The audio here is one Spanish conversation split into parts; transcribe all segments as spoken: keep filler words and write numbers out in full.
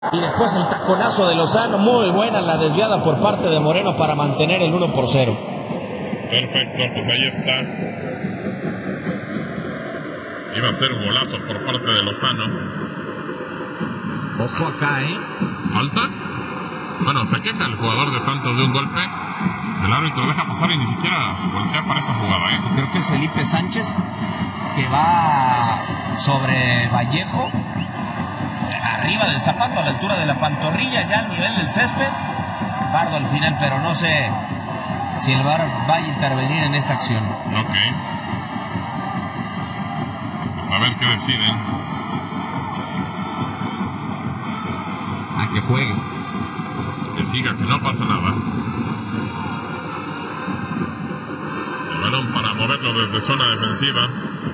Y después el taconazo de Lozano, muy buena la desviada por parte de Moreno para mantener el uno por cero. Perfecto, pues ahí está. Iba a ser un golazo por parte de Lozano. Ojo acá, ¿eh? ¿Falta? Bueno, se queja el jugador de Santos de un golpe. El árbitro deja pasar y ni siquiera voltea para esa jugada, ¿eh? Creo que es Felipe Sánchez, que va sobre Vallejo, arriba del zapato, a la altura de la pantorrilla, ya al nivel del césped. Pardo al final, pero no sé si el V A R va a intervenir en esta acción. Ok. Pues a ver qué deciden. A que juegue. Que siga, que no pasa nada. El balón para moverlo desde zona defensiva.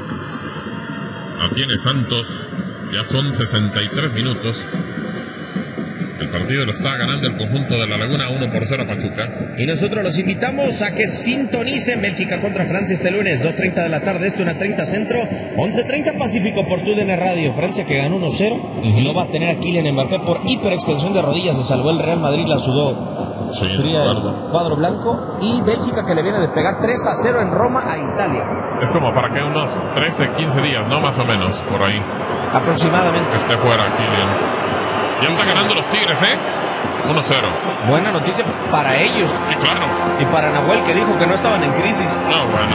La tiene Santos. Ya son sesenta y tres minutos. El partido lo está ganando el conjunto de La Laguna uno por cero a Pachuca. Y nosotros los invitamos a que sintonicen Bélgica contra Francia este lunes, dos treinta de la tarde, este una treinta centro, once treinta Pacífico por T U D N Radio. Francia que ganó uno cero, uh-huh. Lo va a tener a Kylian Mbappé por hiperextensión de rodillas, se salvó el Real Madrid, la sudó. Sí, el cuadro blanco. Y Bélgica que le viene de pegar tres a cero en Roma a Italia. Es como para que unos trece, quince días, ¿no? Más o menos, por ahí. Aproximadamente. Que esté fuera Kylian. Ya está ganando los Tigres, ¿eh? uno cero. Buena noticia para ellos. Y claro. Y para Nahuel, que dijo que no estaban en crisis. No, bueno.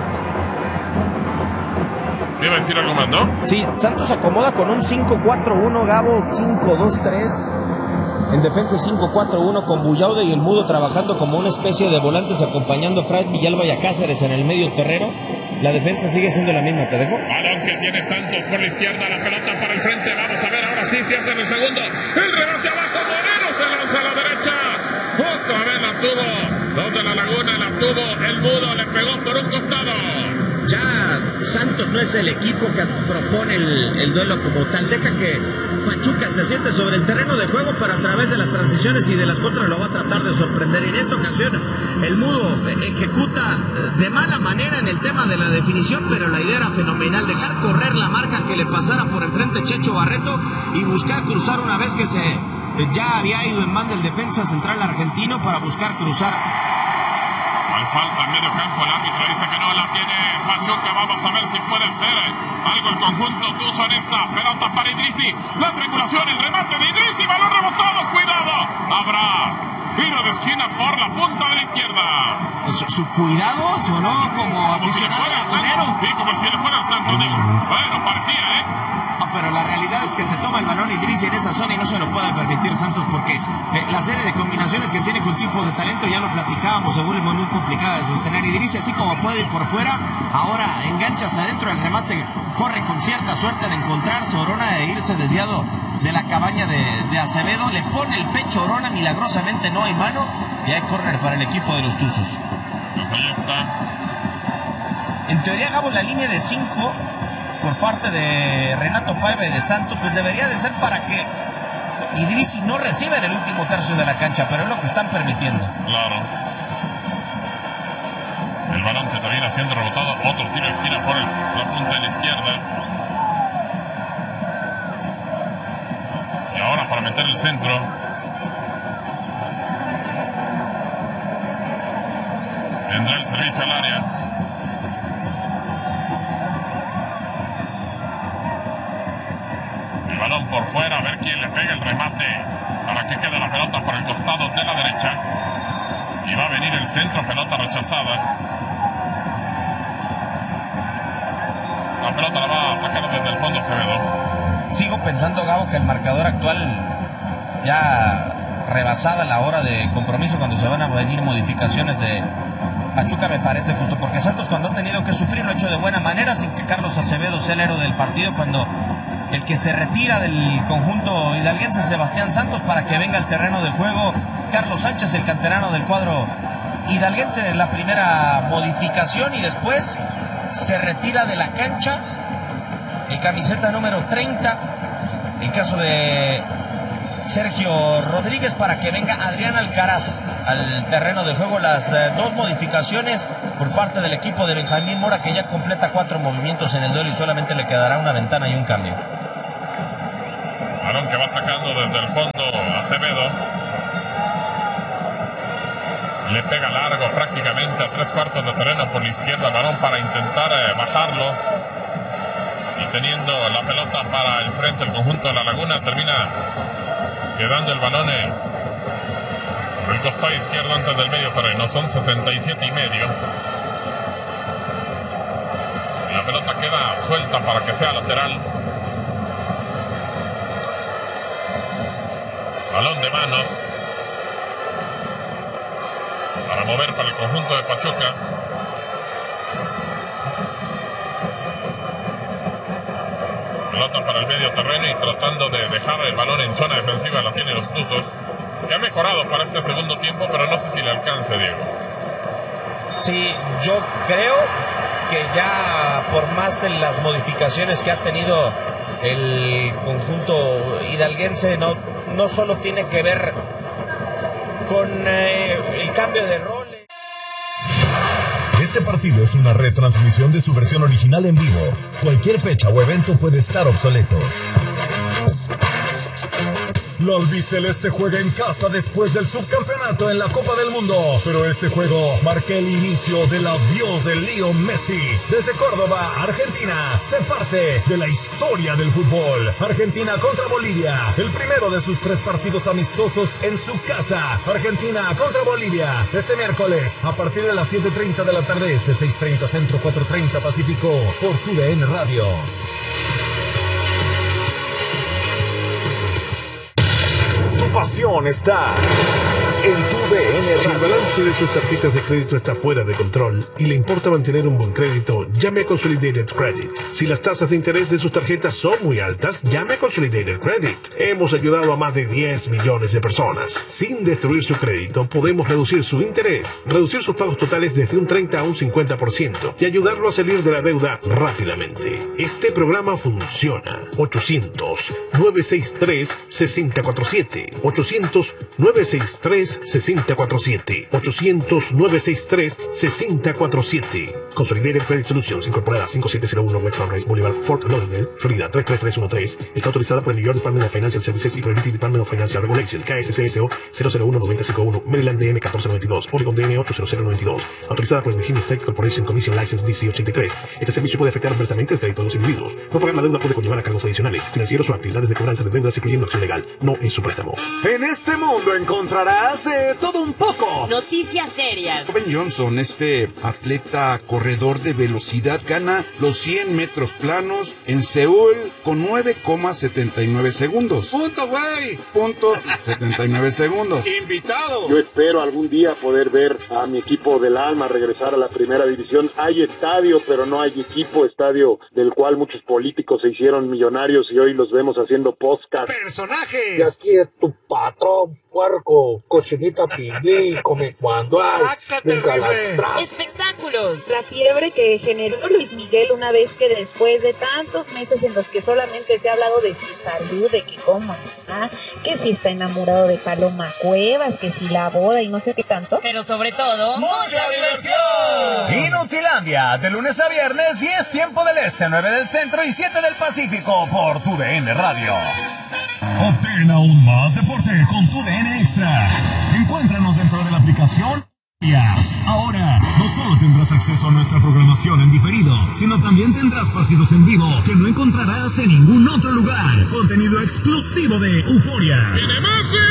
¿Me iba a decir algo más, no? Sí, Santos acomoda con un cinco cuatro uno, Gabo cinco dos tres. En defensa cinco cuatro uno con Bullaude y el Mudo trabajando como una especie de volantes acompañando a Fred Villalba y a Cáceres en el medio terreno. La defensa sigue siendo la misma, ¿te dejo? Balón que tiene Santos por la izquierda, la pelota para el frente. Vamos a ver ahora sí si hacen el segundo. El rebate abajo, Moreno se lanza a la derecha. Otra vez la tuvo. Los de La Laguna la tuvo. El Mudo le pegó por un costado. Ya Santos no es el equipo que propone el, el duelo como tal. Deja que Pachuca se siente sobre el terreno de juego, pero a través de las transiciones y de las contras lo va a tratar de sorprender. Y en esta ocasión el Mudo ejecuta de mala manera en el tema de la definición, pero la idea era fenomenal. Dejar correr la marca que le pasara por el frente Checho Barreto y buscar cruzar una vez que se ya había ido en banda el defensa central argentino para buscar cruzar. Hay falta en medio campo, el árbitro dice que no la tiene Pachuca. Vamos a ver si puede hacer algo el conjunto tuzo en esta pelota para Idrissi. La triangulación, el remate de Idrissi, balón rebotado, cuidado. Habrá tiro de esquina por la punta de la izquierda. Su, su cuidado sonó como aficionado ratonero. Sí, como si le fuera al Santos, digo. Bueno, parecía, ¿eh? No, pero la realidad es que te toma el balón Idrissi en esa zona y no se lo puede permitir Santos porque eh, la serie de combinaciones que tiene con tipos de talento, ya lo platicábamos, se vuelve muy complicada de sostener. Idrissi, así como puede ir por fuera, ahora enganchas adentro del remate, corre con cierta suerte de encontrarse Orona e irse desviado de la cabaña de, de Acevedo, le pone el pecho Orona, milagrosamente no hay mano y hay córner para el equipo de los Tuzos. Pues ahí está. En teoría, Gabo, la línea de cinco por parte de Renato Paiva y de Santos, pues debería de ser para que Idrissi no reciba en el último tercio de la cancha, pero es lo que están permitiendo. Claro. El balón que termina siendo rebotado, otro tiro de esquina por el, la punta de la izquierda. Y ahora para meter el centro. Tendrá el servicio al área. El balón por fuera, a ver quién le pega el remate. Para que quede la pelota por el costado de la derecha. Y va a venir el centro, pelota rechazada. La pelota la va a sacar desde el fondo Acevedo. Sigo pensando, Gabo, que el marcador actual ya rebasada la hora de compromiso cuando se van a venir modificaciones de Pachuca, me parece justo, porque Santos cuando ha tenido que sufrir lo ha hecho de buena manera sin que Carlos Acevedo sea el héroe del partido, cuando el que se retira del conjunto hidalguense es Sebastián Santos para que venga al terreno de juego Carlos Sánchez, el canterano del cuadro hidalguense, la primera modificación, y después se retira de la cancha el camiseta número treinta, en caso de Sergio Rodríguez, para que venga Adrián Alcaraz al terreno de juego. Las eh, dos modificaciones por parte del equipo de Benjamín Mora, que ya completa cuatro movimientos en el duelo y solamente le quedará una ventana y un cambio. A Balón que va sacando desde el fondo Acevedo. Le pega largo prácticamente a tres cuartos de terreno por la izquierda el balón para intentar eh, bajarlo. Y teniendo la pelota para el frente el conjunto de La Laguna, termina quedando el balón en el costado izquierdo antes del medio terreno. Son sesenta y siete y medio. La pelota queda suelta para que sea lateral. Balón de manos para mover para el conjunto de Pachuca. Pelota para el medio terreno y tratando de dejar el balón en zona defensiva la tiene los Tuzos, que ha mejorado para este segundo tiempo, pero no sé si le alcance, Diego. Sí, yo creo que ya por más de las modificaciones que ha tenido el conjunto hidalguense, no, no solo tiene que ver con eh, el cambio de roles. Este partido es una retransmisión de su versión original en vivo. Cualquier fecha o evento puede estar obsoleto. La albiceleste juega en casa después del subcampeonato en la Copa del Mundo, pero este juego marca el inicio del adiós de Leo Messi. Desde Córdoba, Argentina, se parte de la historia del fútbol. Argentina contra Bolivia, el primero de sus tres partidos amistosos en su casa. Argentina contra Bolivia, este miércoles, a partir de las siete treinta de la tarde, este seis treinta Centro, cuatro treinta Pacífico, por Tu D N Radio. Pasión está en Tu D N. Si el balance de tus tarjetas de crédito está fuera de control y le importa mantener un buen crédito, llame a Consolidated Credit. Si las tasas de interés de sus tarjetas son muy altas, llame a Consolidated Credit. Hemos ayudado a más de diez millones de personas. Sin destruir su crédito, podemos reducir su interés, reducir sus pagos totales desde un treinta a un cincuenta por ciento y ayudarlo a salir de la deuda rápidamente. Este programa funciona. ochocientos, nueve seis tres, seis cero cuatro siete. ochocientos, nueve seis tres, seis cero cuatro siete. ochocientos, nueve seis tres, seis cero cuatro siete. Consolidated Credit Solutions, incorporada cinco siete cero uno West Sunrise Boulevard, Fort Lauderdale, Florida tres tres tres uno tres. Está autorizada por el New York Department of Financial Services y por el British Department of Financial Regulations, K S C S O cero cero uno nueve cinco uno, Maryland D M uno cuatro nueve dos, Oregon D M ocho cero cero nueve dos. Autorizada por el Virginia State Corporation Commission License D C ochenta y tres. Este servicio puede afectar adversamente el crédito de los individuos. No pagar la deuda puede conllevar a cargos adicionales, financieros o actividades de cobranza de deudas, incluyendo acción legal. No es su préstamo. En este mundo encontrarás de todo un poco. Noticias serias. Ben Johnson, este atleta corredor de velocidad, gana los cien metros planos en Seúl con nueve coma setenta y nueve segundos. Punto, güey. Punto setenta y nueve segundos. Invitado. Yo espero algún día poder ver a mi equipo del alma regresar a la primera división. Hay estadio, pero no hay equipo. Estadio del cual muchos políticos se hicieron millonarios y hoy los vemos haciendo podcast. Personajes. Y aquí es tu patrón, puerco, cochinita pibil, come cuando hay, nunca las trae. Espectáculos. La fiebre que generó Luis Miguel una vez que después de tantos meses en los que solamente se ha hablado de su salud, de que cómo está, que si está enamorado de Paloma Cuevas, que si la boda y no sé qué tanto. Pero sobre todo, ¡mucha diversión! Inutilandia, de lunes a viernes, diez tiempo del este, nueve del centro y siete del Pacífico, por Tu D N Radio. Obtén aún más deporte con Tu D N Extra. Encuéntranos dentro de la aplicación. Ahora, no solo tendrás acceso a nuestra programación en diferido, sino también tendrás partidos en vivo que no encontrarás en ningún otro lugar. Contenido exclusivo de Euforia. ¡Viene Messi!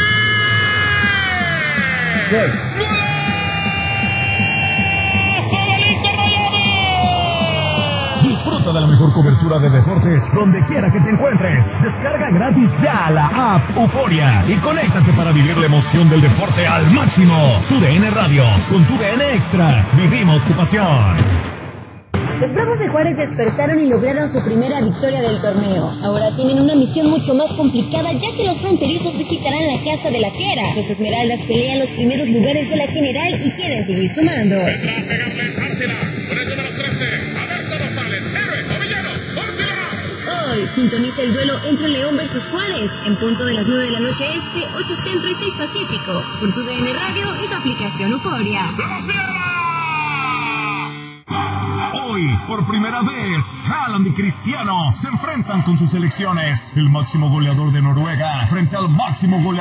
Disfruta de la mejor cobertura de deportes donde quiera que te encuentres. Descarga gratis ya la app Euforia y conéctate para vivir la emoción del deporte al máximo. Tu D N Radio, con Tu D N Extra, vivimos tu pasión. Los Bravos de Juárez despertaron y lograron su primera victoria del torneo. Ahora tienen una misión mucho más complicada, ya que los fronterizos visitarán la casa de la Fiera. Los Esmeraldas pelean los primeros lugares de la general y quieren seguir sumando. Detrás pegarle Arcila, con el número trece, a ver cómo salen, héroe o villano, Arcila. Hoy sintoniza el duelo entre León versus Juárez, en punto de las nueve de la noche este, ocho Centro y seis Pacífico, por Tu D N Radio y tu aplicación Euforia. Hoy, por primera vez, Haaland y Cristiano se enfrentan con sus selecciones. El máximo goleador de Noruega frente al máximo goleador